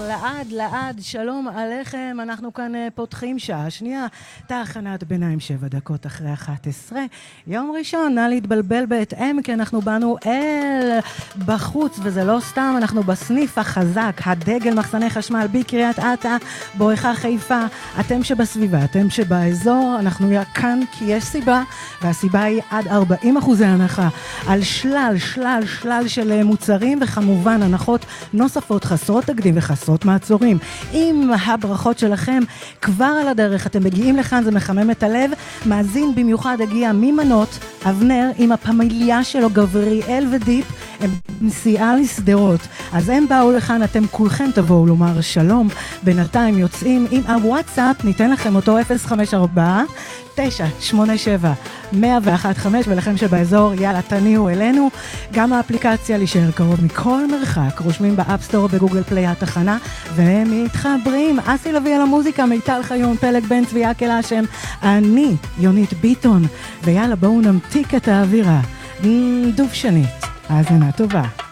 לעד, שלום עליכם, אנחנו כאן פותחים שעה שנייה, תחנת ביניים 7 דקות אחרי 11, יום ראשון, נא להתבלבל בהתאם, כי אנחנו באנו בחוץ, וזה לא סתם, אנחנו בסניף החזק, הדגל מחסני חשמל בקריית אתא, בואכה חיפה, אתם שבסביבה, אתם שבאזור, אנחנו כאן כי יש סיבה, והסיבה היא עד 40% הנחה, על שלל של מוצרים, וכמובן הנחות נוספות חסרות תקדים וחסרות מעצורים. עם הברכות שלכם כבר על הדרך, אתם מגיעים לכאן, זה מחמם את הלב. מאזין במיוחד הגיע ממנות, אבנר עם הפמיליה שלו, גבריאל ודיפ, הם נסיעה לסדרות. אז הם באו לכאן, אתם כולכם תבואו לומר שלום. בינתיים יוצאים עם הוואטסאפ, ניתן לכם אותו 054-987-1015, ולכם שבאזור, יאללה, תניעו אלינו. גם האפליקציה להישאר קרוב מכל מרחק, רושמים באפסטור בגוגל פליי התחנה, והם מתחברים. אסי לוי על המוזיקה, מיטל חיון, פלג בן צבי, יקל השם, אני יונית ביטון, ויאללה בואו נמתיק את האווירה. דוב שנית, האזנה טובה.